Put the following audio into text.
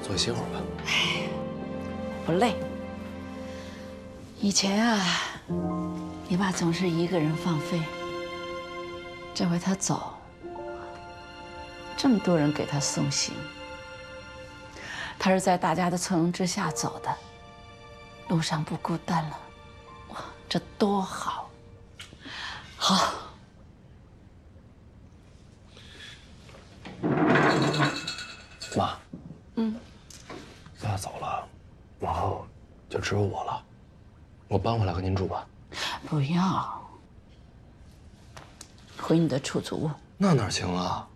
多歇会儿吧。 不累。以前啊，你爸总是一个人放飞，这回他走，这么多人给他送行，他是在大家的簇拥之下走的，路上不孤单了，哇，这多好！好。 妈，爸走了，往后就只有我了。我搬回来和您住吧。 不要，回你的出租屋。 那哪行啊？